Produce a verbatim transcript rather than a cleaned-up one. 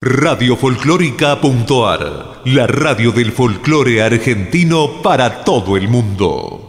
Radio Folclórica punto a r, la radio del folclore argentino para todo el mundo.